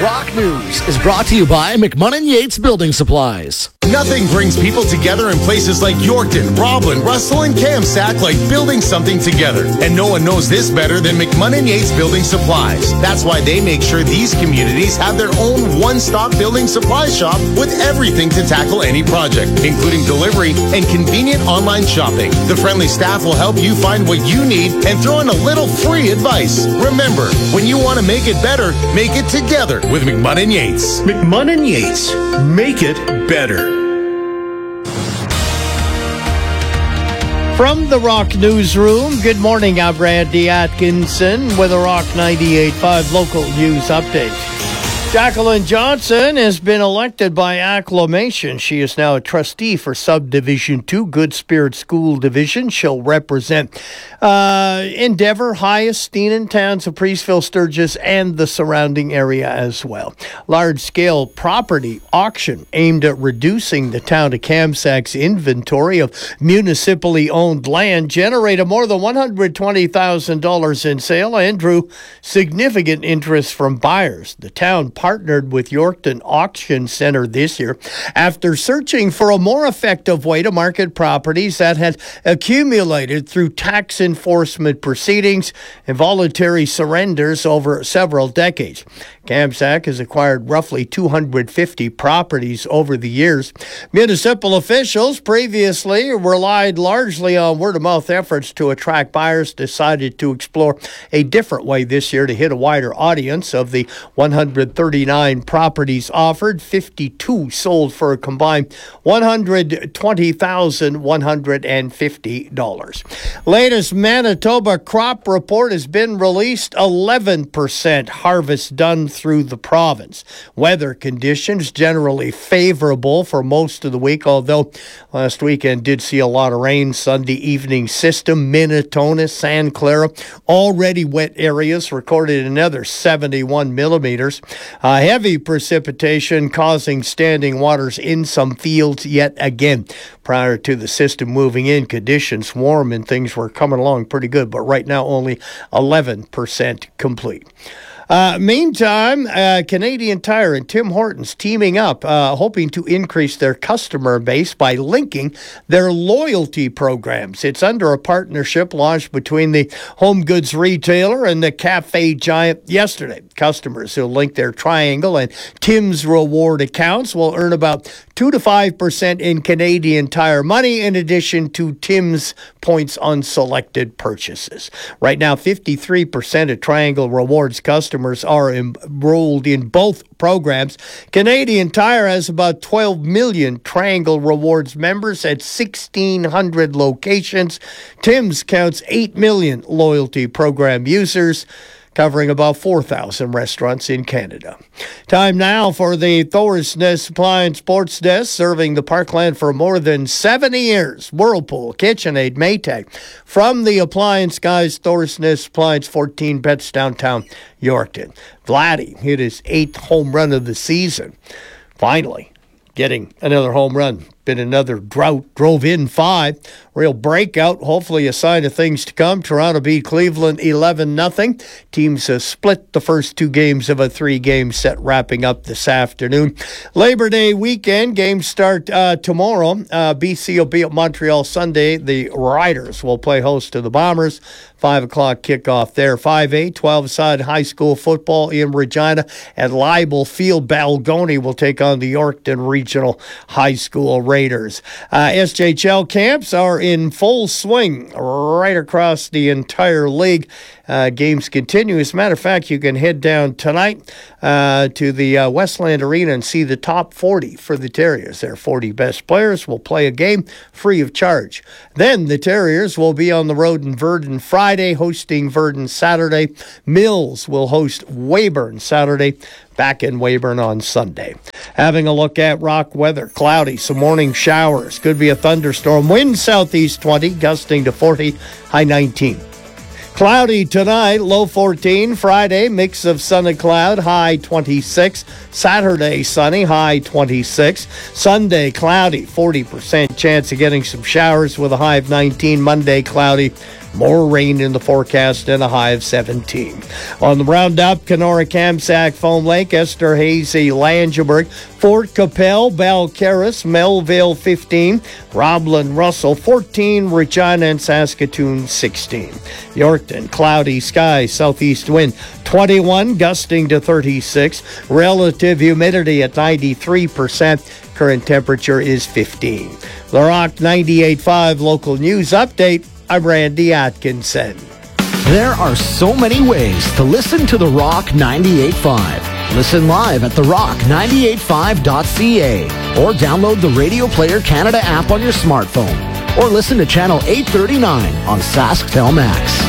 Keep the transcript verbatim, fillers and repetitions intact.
Rock News is brought to you by McMunn and Yates Building Supplies. Nothing brings people together in places like Yorkton, Roblin, Russell, and Kamsack like building something together. And no one knows this better than McMunn and Yates Building Supplies. That's why they make sure these communities have their own one-stop building supply shop with everything to tackle any project, including delivery and convenient online shopping. The friendly staff will help you find what you need and throw in a little free advice. Remember, when you want to make it better, make it together with McMunn and Yates. McMunn and Yates. Make it better. From the Rock Newsroom, good morning. I'm Randy Atkinson with a Rock ninety-eight point five local news update. Jacqueline Johnson has been elected by acclamation. She is now a trustee for Subdivision two, Good Spirit School Division. She'll represent uh, Endeavour, Highest, Steenan, towns of Priestville, Sturgis, and the surrounding area as well. Large-scale property auction aimed at reducing the town of Kamsack's inventory of municipally owned land generated more than one hundred twenty thousand dollars in sale and drew significant interest from buyers. The town partnered with Yorkton Auction Center this year after searching for a more effective way to market properties that had accumulated through tax enforcement proceedings and voluntary surrenders over several decades. Kamsack has acquired roughly two hundred fifty properties over the years. Municipal officials previously relied largely on word-of-mouth efforts to attract buyers, decided to explore a different way this year to hit a wider audience. Of the one hundred thirty-nine properties offered, fifty-two sold for a combined one hundred twenty thousand one hundred fifty dollars. Latest Manitoba crop report has been released. eleven percent harvest done through the province. Weather conditions generally favorable for most of the week, although last weekend did see a lot of rain. Sunday evening system, Minnetonka, Santa Clara, already wet areas recorded another seventy-one millimeters. Uh, heavy precipitation causing standing waters in some fields yet again. Prior to the system moving in, conditions warm and things were coming along pretty good, but right now only eleven percent complete. Uh, meantime, uh, Canadian Tire and Tim Hortons teaming up, uh, hoping to increase their customer base by linking their loyalty programs. It's under a partnership launched between the home goods retailer and the cafe giant yesterday. Customers who link their Triangle and Tim's reward accounts will earn about two to five percent in Canadian Tire money in addition to Tim's points on selected purchases. Right now, fifty-three percent of Triangle Rewards customers are enrolled in both programs. Canadian Tire has about twelve million Triangle Rewards members at sixteen hundred locations. Tim's counts eight million loyalty program users, covering about four thousand restaurants in Canada. Time now for the Thorsness Supply and Sports Desk, serving the Parkland for more than seventy years. Whirlpool, KitchenAid, Maytag. From the appliance guys, Thorsness Appliance, fourteen Betts, downtown Yorkton. Vladdy hit his eighth home run of the season. Finally, getting another home run. Been another drought, drove in five. Real breakout, hopefully a sign of things to come. Toronto beat Cleveland eleven nothing. Teams uh, split the first two games of a three-game set wrapping up this afternoon. Labor Day weekend, games start uh, tomorrow. Uh, B C will be at Montreal Sunday. The Riders will play host to the Bombers. five o'clock kickoff there. five A, twelve-side high school football in Regina at Leibel Field. Balgoni will take on the Yorkton Regional High School Raiders. Uh, S J H L camps are in full swing right across the entire league. Uh, games continue. As a matter of fact, you can head down tonight uh, to the uh, Westland Arena and see the top forty for the Terriers. Their forty best players will play a game free of charge. Then the Terriers will be on the road in Verdun Friday, hosting Verdun Saturday. Mills will host Weyburn Saturday. Back in Weyburn on Sunday. Having a look at rock weather. Cloudy, some morning showers. Could be a thunderstorm. Wind southeast twenty, gusting to forty, high nineteen. Cloudy tonight, low fourteen. Friday, mix of sun and cloud, high twenty-six. Saturday, sunny, high twenty-six. Sunday, cloudy, forty percent chance of getting some showers with a high of nineteen. Monday, cloudy, More rain in the forecast and a high of seventeen. On the roundup, Kenora, Kamsack, Foam Lake, Esterhazy, Langeberg, Fort Capel, Balcarres, Melville fifteen, Roblin, Russell fourteen, Regina and Saskatoon sixteen. Yorkton, cloudy skies, southeast wind twenty-one, gusting to thirty-six. Relative humidity at ninety-three percent. Current temperature is fifteen. The Rock ninety-eight point five local news update. I'm Randy Atkinson. There are so many ways to listen to The Rock ninety-eight point five. Listen live at the rock ninety-eight five dot c a or download the Radio Player Canada app on your smartphone or listen to Channel eight thirty-nine on SaskTel Max.